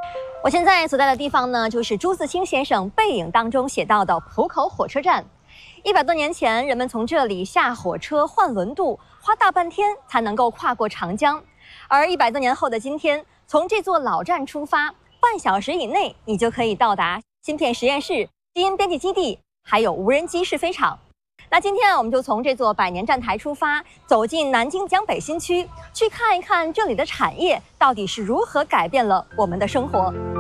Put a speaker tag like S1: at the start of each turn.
S1: 我现在所在的地方呢，就是朱自清先生《背影》当中写到的浦口火车站。100多年前，人们从这里下火车换轮渡，花大半天才能够跨过长江。而100多年后的今天，从这座老站出发，半小时以内，你就可以到达芯片实验室、基因编辑基地，还有无人机试飞场。那今天我们就从这座百年站台出发，走进南京江北新区，去看一看这里的产业到底是如何改变了我们的生活。